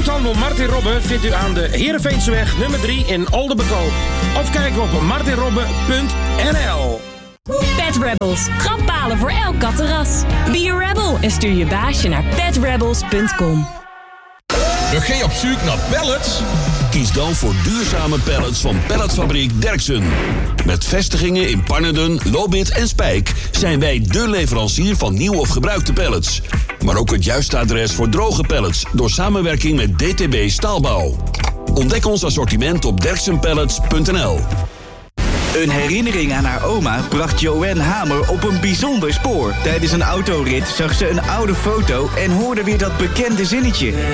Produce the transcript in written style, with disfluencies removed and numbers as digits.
Groothandel Martin Robben vindt u aan de Heerenveenseweg nummer 3 in Oldenbekoop. Of kijk op martinrobben.nl. Pet Rebels. Trappalen voor elk katterras. Be a rebel en stuur je baasje naar petrebels.com. We gaan op zoek naar pallets? Kies dan voor duurzame pallets van Palletfabriek Derksen. Met vestigingen in Pannerden, Lobith en Spijk zijn wij dé leverancier van nieuw of gebruikte pallets. Maar ook het juiste adres voor droge pallets door samenwerking met DTB Staalbouw. Ontdek ons assortiment op derksenpallets.nl. Een herinnering aan haar oma bracht Joanne Hamer op een bijzonder spoor. Tijdens een autorit zag ze een oude foto en hoorde weer dat bekende zinnetje.